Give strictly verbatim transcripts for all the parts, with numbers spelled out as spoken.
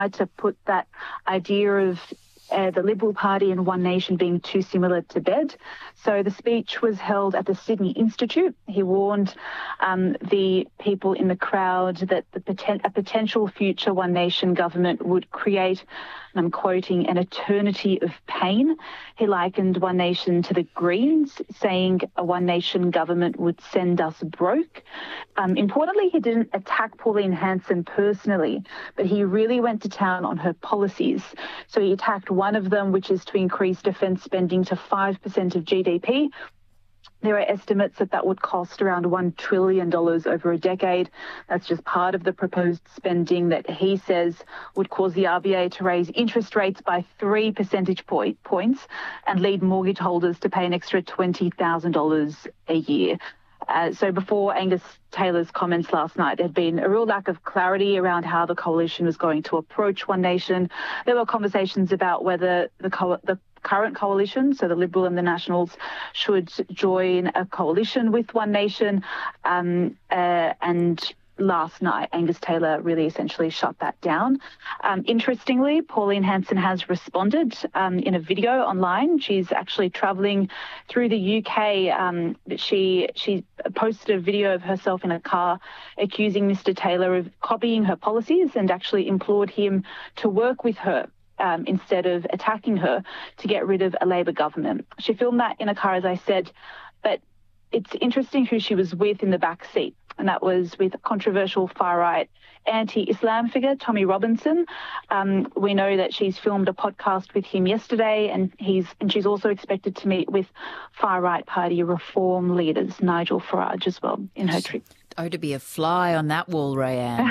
to put that idea of Uh, the Liberal Party and One Nation being too similar to bed. So the speech was held at the Sydney Institute. He warned um, the people in the crowd that the poten- a potential future One Nation government would create, and I'm quoting, an eternity of pain. He likened One Nation to the Greens, saying a One Nation government would send us broke. Um, importantly, he didn't attack Pauline Hanson personally, but he really went to town on her policies. So he attacked one of them, which is to increase defence spending to five percent of G D P. There are estimates that that would cost around one trillion dollars over a decade. That's just part of the proposed spending that he says would cause the R B A to raise interest rates by three percentage point, points and lead mortgage holders to pay an extra twenty thousand dollars a year. Uh, so before Angus Taylor's comments last night, there had been a real lack of clarity around how the coalition was going to approach One Nation. There were conversations about whether the, co- the current coalition, so the Liberal and the Nationals, should join a coalition with One Nation. Um, uh, and last night, Angus Taylor really essentially shut that down. Um, interestingly, Pauline Hanson has responded um, in a video online. She's actually travelling through the U K. Um, she she posted a video of herself in a car accusing Mister Taylor of copying her policies and actually implored him to work with her Um, instead of attacking her to get rid of a Labor government. She filmed that in a car, as I said, but it's interesting who she was with in the back seat, and that was with controversial far-right anti-Islam figure Tommy Robinson. Um, we know that she's filmed a podcast with him yesterday, and he's and she's also expected to meet with far-right party reform leaders Nigel Farage as well in her trip. Oh, to be a fly on that wall, Rayanne.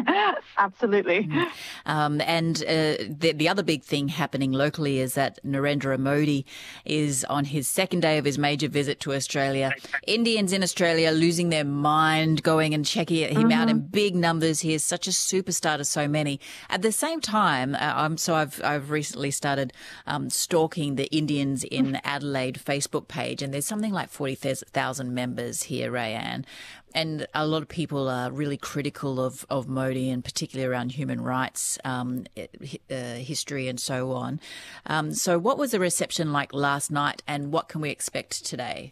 Absolutely. Um, and uh, the, the other big thing happening locally is that Narendra Modi is on his second day of his major visit to Australia. Indians in Australia losing their mind, going and checking him mm-hmm. out in big numbers. He is such a superstar to so many. At the same time, uh, I'm, so I've, I've recently started um, stalking the Indians in Adelaide Facebook page, and there's something like forty thousand members here, Rayanne. And a lot of people are really critical of, of Modi, and particularly around human rights um, uh, history and so on. Um, so what was the reception like last night, and what can we expect today?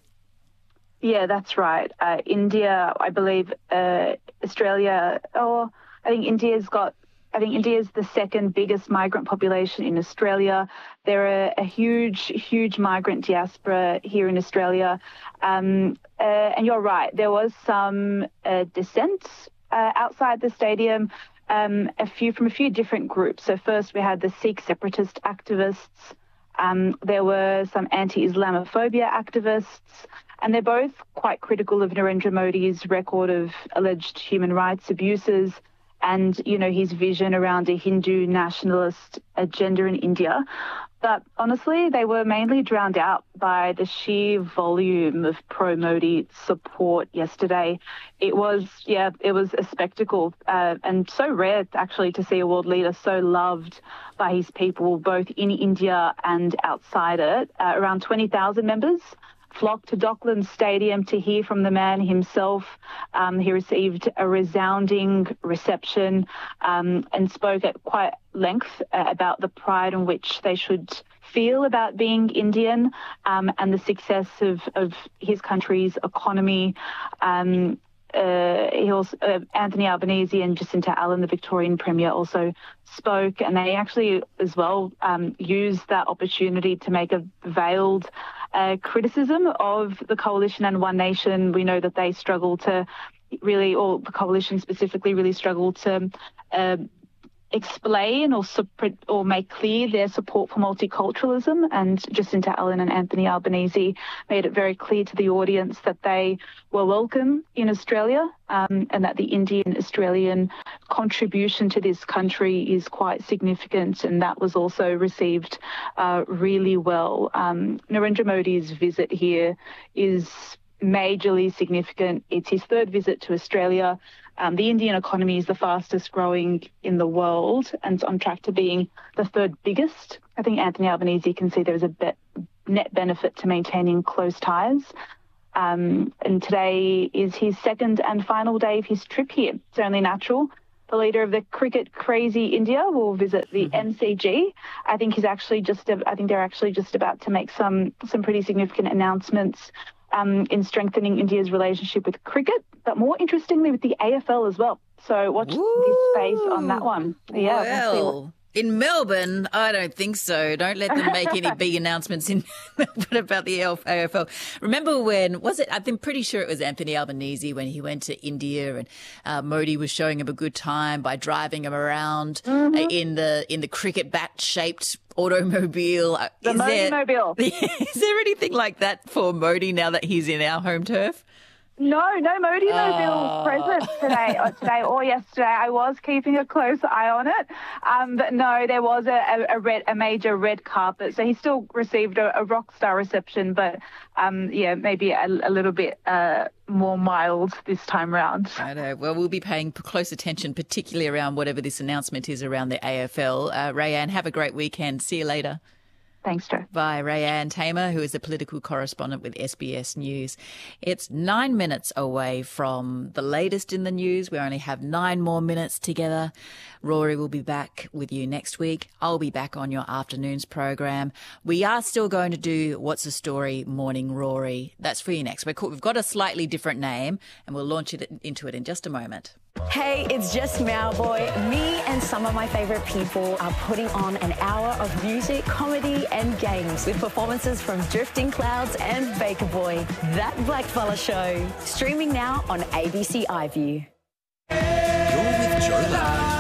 Yeah, that's right. Uh, India, I believe, uh, Australia, oh, I think India's got I think India is the second biggest migrant population in Australia. There are a huge, huge migrant diaspora here in Australia. Um, uh, and you're right, there was some uh, dissent uh, outside the stadium, um, a few from a few different groups. So first we had the Sikh separatist activists. Um, there were some anti-Islamophobia activists, and they're both quite critical of Narendra Modi's record of alleged human rights abuses and, you know, his vision around a Hindu nationalist agenda in India. But honestly, they were mainly drowned out by the sheer volume of pro-Modi support yesterday. It was, yeah, it was a spectacle uh, and so rare, actually, to see a world leader so loved by his people, both in India and outside it. Uh, around twenty thousand members flocked to Docklands Stadium to hear from the man himself. Um, he received a resounding reception um, and spoke at quite length uh, about the pride in which they should feel about being Indian um, and the success of, of his country's economy. Um, Uh, he also, uh, Anthony Albanese and Jacinta Allen, the Victorian Premier, also spoke, and they actually as well um, used that opportunity to make a veiled uh, criticism of the Coalition and One Nation. We know that they struggle to really, or the Coalition specifically, really struggle to uh, explain or supp- or make clear their support for multiculturalism, and Jacinta Allen and Anthony Albanese made it very clear to the audience that they were welcome in Australia um, and that the Indian-Australian contribution to this country is quite significant, and that was also received uh, really well. Um, Narendra Modi's visit here is majorly significant. It's his third visit to Australia. Um, the Indian economy is the fastest growing in the world and it's on track to being the third biggest. I think Anthony Albanese can see there is a be- net benefit to maintaining close ties. Um, and today is his second and final day of his trip here. It's only natural the leader of the cricket crazy India, will visit the mm-hmm. M C G. I think he's actually just. I think they're actually just about to make some some pretty significant announcements um, in strengthening India's relationship with cricket, but more interestingly with the A F L as well. So watch Ooh. this space on that one. Yeah. Well. In Melbourne, I don't think so. Don't let them make any big announcements in Melbourne about the A F L. Remember when, was it, I'm pretty sure it was Anthony Albanese when he went to India and uh, Modi was showing him a good time by driving him around mm-hmm. in the in the cricket bat-shaped automobile. The is Modi-mobile. There, is there anything like that for Modi now that he's in our home turf? No, no Modi Mobile oh. present today, or today or yesterday. I was keeping a close eye on it, um, but no, there was a, a red, a major red carpet. So he still received a, a rock star reception, but um, yeah, maybe a, a little bit uh, more mild this time round. I know. Well, we'll be paying close attention, particularly around whatever this announcement is around the A F L. Uh, Rayanne, have a great weekend. See you later. Thanks, Joe. By Rayanne Tamer, who is a political correspondent with S B S News. It's nine minutes away from the latest in the news. We only have nine more minutes together. Rory will be back with you next week. I'll be back on your afternoons program. We are still going to do What's the Story Morning Rory. That's for you next. We're cool. We've got a slightly different name and we'll launch it into it in just a moment. Hey, it's just Mauboy. Me and some of my favourite people are putting on an hour of music, comedy and games with performances from Drifting Clouds and Baker Boy. That Blackfella Show. Streaming now on A B C iView. You're with Joe Lally.